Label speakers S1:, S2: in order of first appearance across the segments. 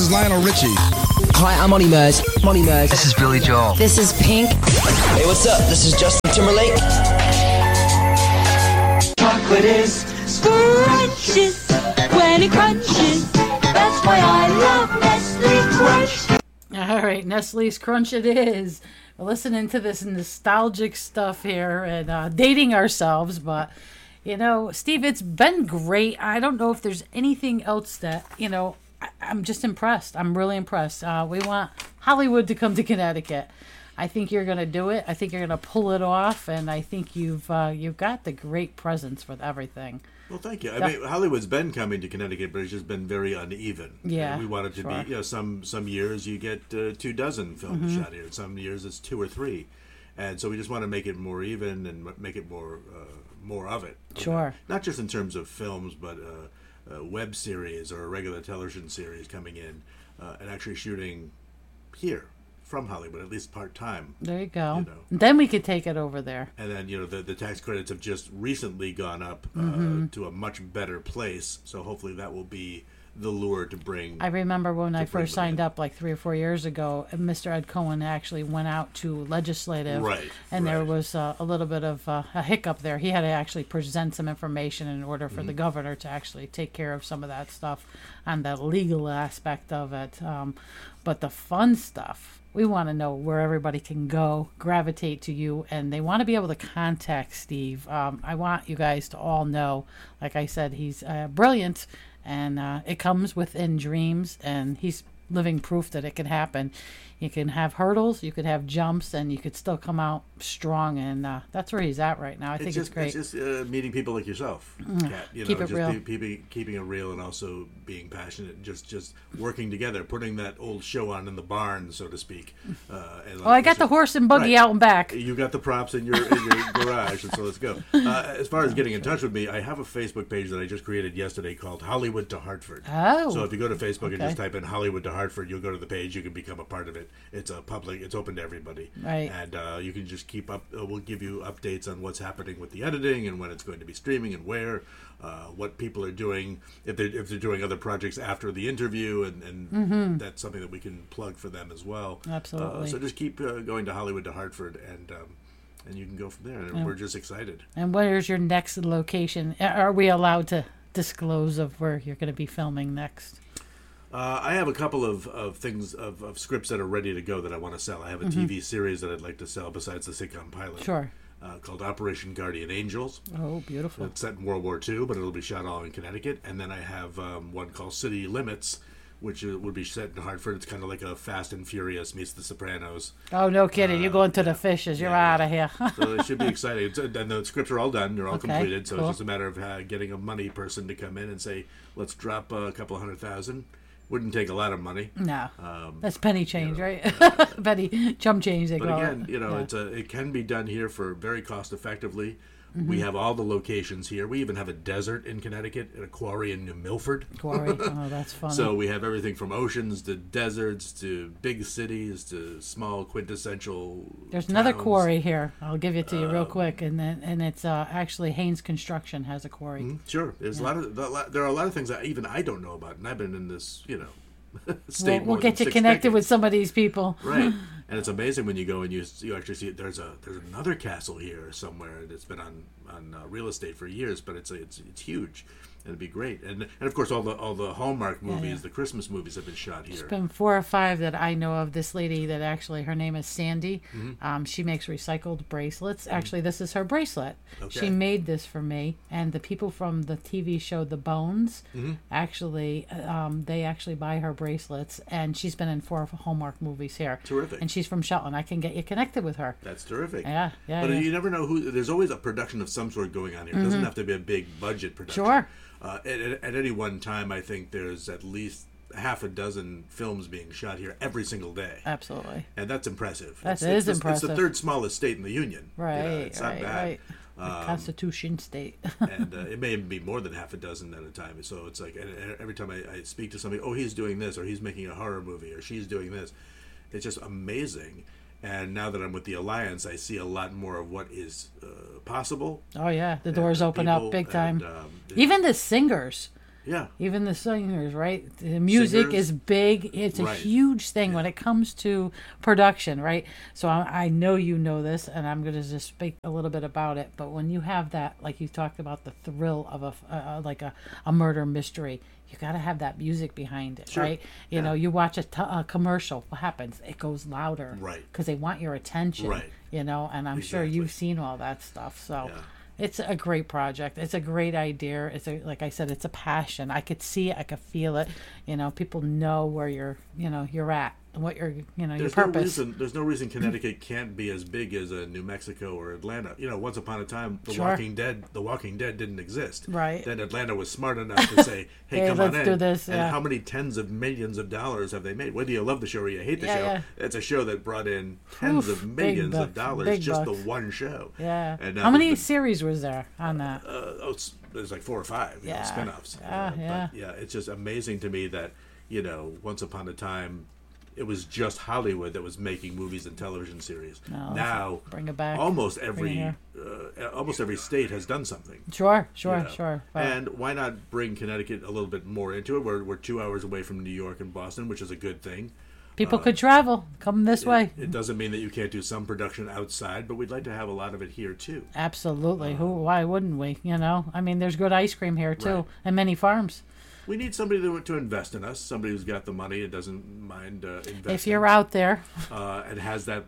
S1: is Lionel Richie.
S2: Hi, I'm Money Murs. Money Murs.
S3: This is Billy Joel.
S4: This is Pink.
S2: Hey, what's up? This is Justin Timberlake.
S5: Chocolate is scrumptious when it crunches. That's why I love Nestle Crunch.
S6: All right, Nestle's Crunch it is. We're listening to this nostalgic stuff here and dating ourselves, but, you know, Steve, it's been great. I don't know if there's anything else that, you know, I'm just impressed. I'm really impressed. We want Hollywood to come to Connecticut. I think you're going to do it. I think you're going to pull it off, and I think you've got the great presence with everything.
S7: Well, thank you. I mean, Hollywood's been coming to Connecticut, but it's just been very uneven.
S6: Yeah,
S7: we want it to be. You know, some years you get 24 films shot here. Some years it's 2 or 3, and so we just want to make it more even and make it more of it.
S6: Sure.
S7: Not just in terms of films, but a web series or a regular television series coming in and actually shooting here from Hollywood, at least part-time.
S6: There you go.
S7: You know.
S6: Then we could take it over there.
S7: And then, you know, the tax credits have just recently gone up to a much better place. So hopefully that will be the lure to bring.
S6: I remember when I first signed up like 3 or 4 years ago, Mr. Ed Cohen actually went out to legislative.
S7: Right.
S6: And there was a little bit of a hiccup there. He had to actually present some information in order for the governor to actually take care of some of that stuff on the legal aspect of it. But the fun stuff, we want to know where everybody can go, gravitate to you, and they want to be able to contact Steve. I want you guys to all know, like I said, he's brilliant, and it comes within dreams, and he's living proof that it can happen. You can have hurdles, you could have jumps, and you could still come out strong, and that's where he's at right now. I think it's great.
S7: It's just meeting people like yourself, Kat. You
S6: Keep
S7: know,
S6: it
S7: just
S6: real.
S7: keeping it real, and also being passionate, and just working together, putting that old show on in the barn, so to speak.
S6: I got the horse and buggy out and back.
S7: You got the props in your garage, and so let's go. As far as getting in touch with me, I have a Facebook page that I just created yesterday called Hollywood to Hartford.
S6: Oh.
S7: So if you go to Facebook and just type in Hollywood to Hartford, you'll go to the page. You can become a part of it. It's a public. It's open to everybody.
S6: Right.
S7: And you can just keep up. We'll give you updates on what's happening with the editing and when it's going to be streaming and where, what people are doing, if they're doing other projects after the interview, and that's something that we can plug for them as well.
S6: Absolutely.
S7: So just keep going to Hollywood to Hartford, and you can go from there. And we're just excited.
S6: And where's your next location? Are we allowed to disclose of where you're going to be filming next?
S7: I have a couple of things, of scripts that are ready to go that I want to sell. I have a TV series that I'd like to sell besides the sitcom pilot.
S6: Sure.
S7: Called Operation Guardian Angels.
S6: Oh, beautiful.
S7: It's set in World War II, but it'll be shot all in Connecticut. And then I have one called City Limits, which would be set in Hartford. It's kind of like a Fast and Furious meets The Sopranos.
S6: Oh, no kidding. You're going to the fishes. You're out of here.
S7: So it should be exciting. And the scripts are all done. They're all completed. So
S6: cool.
S7: It's just a matter of getting a money person to come in and say, let's drop a couple $100,000. Wouldn't take a lot of money.
S6: No, that's penny change, right? Penny chump change. They
S7: but
S6: call
S7: again,
S6: it.
S7: you know, it can be done here for very cost effectively. We have all the locations here. We even have a desert in Connecticut and a quarry in New Milford.
S6: Quarry. Oh, that's funny.
S7: So we have everything from oceans to deserts to big cities to small quintessential.
S6: There's another
S7: towns.
S6: quarry here. I'll give it to you real quick, and it's actually Haynes Construction has a quarry.
S7: Sure, there's there are a lot of things that even I don't know about, and I've been in this, you know, state.
S6: We'll get you connected with some of these people.
S7: Right. And it's amazing when you go and you actually see it. There's another castle here somewhere that's been on real estate for years, but it's huge. and it'd be great. And of course, all the Hallmark movies, the Christmas movies, have been shot here.
S6: There's been 4 or 5 that I know of. This lady that actually, her name is Sandy.
S7: Mm-hmm.
S6: She makes recycled bracelets. Actually, this is her bracelet.
S7: Okay.
S6: She made this for me. And the people from the TV show The Bones, actually, they actually buy her bracelets. And she's been in 4 Hallmark movies here.
S7: Terrific.
S6: And she's from Shelton. I can get you connected with her.
S7: That's terrific.
S6: Yeah.
S7: But you never know who. There's always a production of some sort going on here. It doesn't have to be a big budget production.
S6: Sure.
S7: At any one time, I think there's at least half a dozen films being shot here every single day.
S6: Absolutely.
S7: And that's impressive.
S6: That is impressive.
S7: It's the 3rd smallest state in the union.
S6: Right.
S7: It's not bad.
S6: Right. The Constitution state.
S7: And it may even be more than half a dozen at a time. So it's like, and every time I speak to somebody, oh, he's doing this, or he's making a horror movie, or she's doing this. It's just amazing. And now that I'm with the Alliance, I see a lot more of what is possible.
S6: Oh, yeah. The doors open up big time.
S7: And,
S6: even the singers.
S7: Yeah.
S6: Even the singers, right? The music
S7: Singers.
S6: is big. It's a
S7: Right.
S6: huge thing when it comes to production, right? So I know you know this, and I'm going to just speak a little bit about it. But when you have that, like you talked about, the thrill of a murder mystery, you got to have that music behind it,
S7: Sure.
S6: right? You know, you watch a commercial. What happens? It goes louder,
S7: Right.
S6: Because they want your attention,
S7: Right.
S6: You know. And I'm sure
S7: Exactly.
S6: you've seen all that stuff, so.
S7: Yeah.
S6: It's a great project. It's a great idea. Like I said, it's a passion. I could see it. I could feel it. You know, people know where you're at and what your
S7: There's
S6: purpose.
S7: there's no reason Connecticut can't be as big as New Mexico or Atlanta. You know, once upon a time, The
S6: Sure.
S7: Walking Dead didn't exist.
S6: Right.
S7: Then Atlanta was smart enough to say, "Hey,
S6: Hey,
S7: come on
S6: let's
S7: in."
S6: do this,
S7: And
S6: yeah.
S7: how many tens of millions of dollars have they made? Whether you love the show or you hate the
S6: Yeah,
S7: show,
S6: yeah.
S7: it's a show that brought in tens
S6: Oof,
S7: of
S6: big
S7: millions of
S6: bucks,
S7: dollars
S6: big
S7: just
S6: bucks.
S7: the one show.
S6: Yeah.
S7: And
S6: How many
S7: there's
S6: series was there on that?
S7: there's like 4 or 5
S6: Yeah.
S7: spin-offs.
S6: Yeah, yeah.
S7: But yeah, it's just amazing to me that, once upon a time it was just Hollywood that was making movies and television series.
S6: No,
S7: Now
S6: bring it back.
S7: almost
S6: Bring it
S7: every state has done something.
S6: Sure.
S7: you know.
S6: Sure. But
S7: And why not bring Connecticut a little bit more into it? We're 2 hours away from New York and Boston, which is a good thing.
S6: people could travel. Come this way.
S7: It doesn't mean that you can't do some production outside, but we'd like to have a lot of it here too.
S6: Absolutely. Why wouldn't we? You know. I mean, there's good ice cream here too,
S7: Right.
S6: and many farms.
S7: We need somebody to invest in us, somebody who's got the money and doesn't mind investing.
S6: If you're out there,
S7: And has that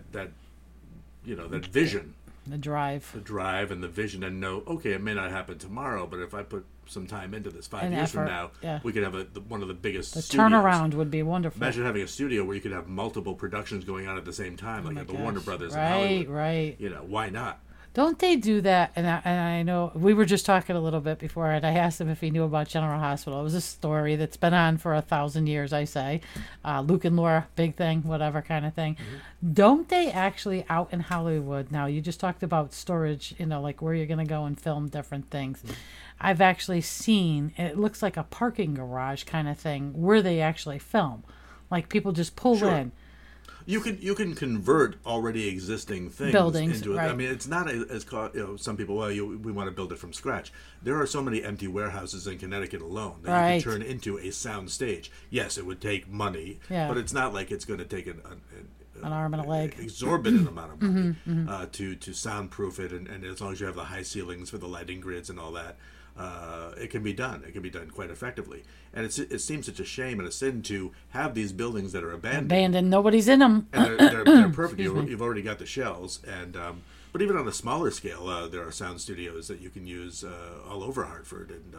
S7: vision,
S6: the drive.
S7: the drive and the vision, and know, okay, it may not happen tomorrow, but if I put some time into this 5
S6: And
S7: years from
S6: effort,
S7: now,
S6: yeah.
S7: we could have one of the biggest
S6: The
S7: studios.
S6: turnaround would be wonderful.
S7: Imagine having a studio where you could have multiple productions going on at the same time, like
S6: Oh my
S7: at the Warner
S6: gosh.
S7: Brothers in
S6: Right,
S7: Hollywood.
S6: right.
S7: Why not?
S6: Don't they do that? And I know we were just talking a little bit before, and I asked him if he knew about General Hospital. It was a story that's been on for 1,000 years, I say. Luke and Laura, big thing, whatever kind of thing.
S7: Mm-hmm.
S6: Don't they actually out in Hollywood now? You just talked about storage, like where you're going to go and film different things.
S7: Mm-hmm.
S6: I've actually seen, it looks like a parking garage kind of thing where they actually film. Like people just pull
S7: Sure.
S6: in.
S7: You can convert already existing things
S6: Buildings,
S7: into it.
S6: right.
S7: I mean, it's not as some people. Well, we want to build it from scratch. There are so many empty warehouses in Connecticut alone that
S6: Right.
S7: you can turn into a sound stage. Yes, it would take money,
S6: Yeah.
S7: but it's not like it's going to take an
S6: arm and a leg.
S7: exorbitant amount of money to soundproof it, and as long as you have the high ceilings for the lighting grids and all that. It can be done. It can be done quite effectively, and it seems such a shame and a sin to have these buildings that are abandoned.
S6: Nobody's in them.
S7: And they're perfect. You've already got the shells, and but even on a smaller scale, there are sound studios that you can use all over Hartford, and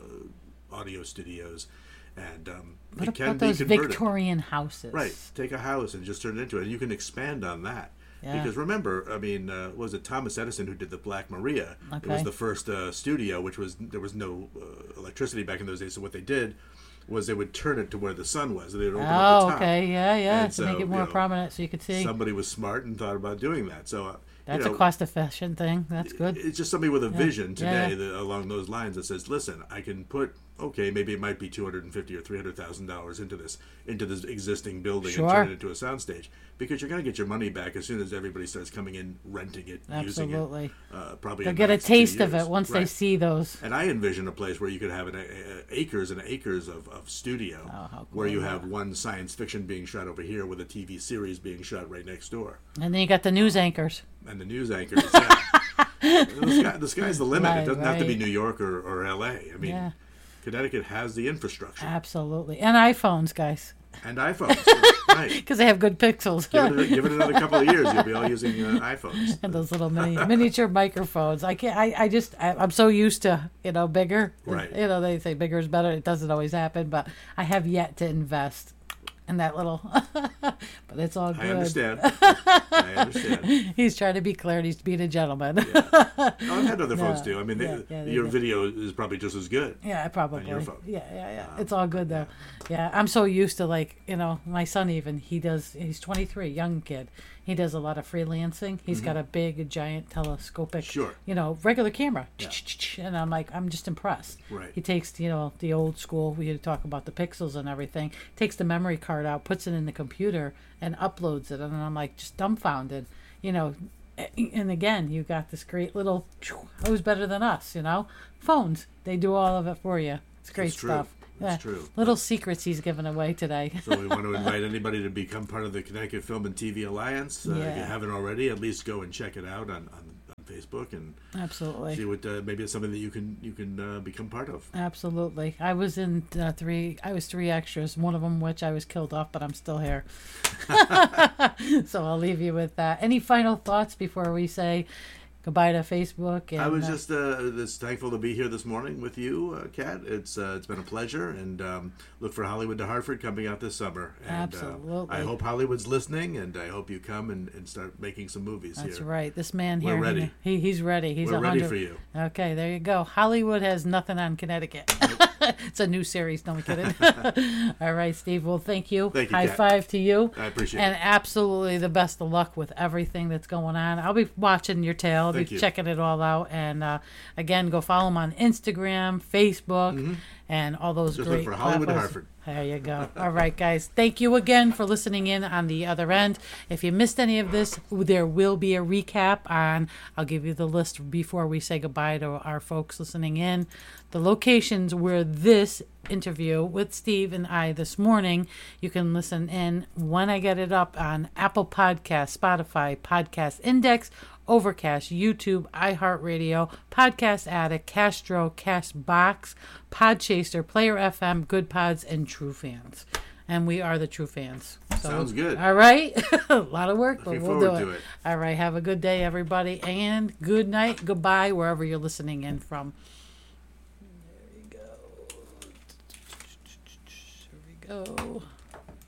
S7: audio studios, and
S6: What
S7: it can
S6: about
S7: be
S6: those
S7: converted.
S6: Victorian houses?
S7: Right, take a house and just turn it into it. And you can expand on that.
S6: Yeah.
S7: Because remember, I mean, was it Thomas Edison who did the Black Maria? It was
S6: Okay.
S7: the first studio, there was no electricity back in those days. So what they did was they would turn it to where the sun was. They would open up
S6: Oh,
S7: the top.
S6: okay. Yeah.
S7: And
S6: To make
S7: so,
S6: it more
S7: you know,
S6: prominent so you could see.
S7: Somebody was smart and thought about doing that. So
S6: That's a cost-efficient thing. That's good.
S7: It's just somebody with a vision today
S6: Yeah.
S7: that, along those lines that says, "Listen, I can put maybe it might be $250,000 or $300,000 into this existing building
S6: Sure.
S7: and turn it into a soundstage, because you're going to get your money back as soon as everybody starts coming in, renting it,
S6: Absolutely.
S7: using it. Probably
S6: They'll
S7: in the
S6: get a
S7: next 2
S6: taste of
S7: years.
S6: it once they
S7: Right.
S6: see those.
S7: And I envision a place where you could have acres and acres of studio,
S6: how
S7: where
S6: cool
S7: you
S6: is
S7: have one science fiction being shot over here with a TV series being shot right next door.
S6: And then you got the news anchors.
S7: And the news anchors, yeah. The sky's the limit.
S6: Right,
S7: It doesn't have to be
S6: right.
S7: New York or L.A. I mean,
S6: Yeah.
S7: Connecticut has the infrastructure.
S6: Absolutely. And iPhones, guys.
S7: And iPhones. Right.
S6: Because they have good pixels.
S7: Give it another couple of years, you'll be all using iPhones.
S6: And those little miniature microphones. I'm so used to, bigger.
S7: Right.
S6: They say bigger is better. It doesn't always happen, but I have yet to invest in that little, but it's all good.
S7: I understand. I understand.
S6: He's trying to be clear and he's being a gentleman.
S7: No, I've had other phones too. I mean,
S6: they
S7: your
S6: do.
S7: video is probably just as good.
S6: Yeah, probably.
S7: On your phone.
S6: Yeah. It's all good though. Yeah, I'm so used to my son even, he's 23, young kid. He does a lot of freelancing. He's got a big, giant telescopic,
S7: Sure.
S6: regular camera.
S7: Yeah.
S6: And I'm just impressed.
S7: Right.
S6: He takes, the old school, we had to talk about the pixels and everything, takes the memory card out, puts it in the computer and uploads it. And I'm like just dumbfounded, and again, you got this great little, who's better than us, phones. They do all of it for you. It's great
S7: true.
S6: stuff.
S7: It's true.
S6: Little secrets he's giving away today.
S7: So we want to invite anybody to become part of the Connecticut Film and TV Alliance. If you haven't already, at least go and check it out on Facebook and
S6: Absolutely.
S7: see what maybe it's something that you can become part of.
S6: Absolutely. I was in three extras, one of them which I was killed off, but I'm still here. So I'll leave you with that. Any final thoughts before we say goodbye to Facebook? And,
S7: I was just thankful to be here this morning with you, Kat. It's been a pleasure, and look for Hollywood to Hartford coming out this summer. And,
S6: Absolutely.
S7: I hope Hollywood's listening, and I hope you come and start making some movies here.
S6: That's right. This man
S7: We're
S6: here,
S7: ready.
S6: He's ready. He's
S7: We're ready for you.
S6: Okay, there you go. Hollywood has nothing on Connecticut. It's a new series. Don't be kidding. All right, Steve. Well, thank you.
S7: Thank you,
S6: High
S7: Kat.
S6: five to you.
S7: I appreciate
S6: and
S7: it.
S6: absolutely the best of luck with everything that's going on. I'll be watching your tail. I'll
S7: Thank
S6: be
S7: you.
S6: checking it all out. And again, go follow him on Instagram, Facebook, and all those
S7: Just
S6: great
S7: look for Hollywood
S6: platforms.
S7: Hartford.
S6: There you go. All right, guys. Thank you again for listening in on the other end. If you missed any of this, there will be a recap on. I'll give you the list before we say goodbye to our folks listening in. The locations where this interview with Steve and I this morning, you can listen in when I get it up on Apple Podcasts, Spotify, Podcast Index, Overcast, YouTube, iHeartRadio, Podcast Addict, Castro, Castbox, Podchaser, Player FM, Good Pods, and True Fans. And we are the True Fans. So,
S7: Sounds good.
S6: All right. A lot of work, but
S7: Looking
S6: we'll do
S7: forward
S6: it.
S7: to it.
S6: All right. Have a good day, everybody. And good night, goodbye, wherever you're listening in from. There we go. Here we go.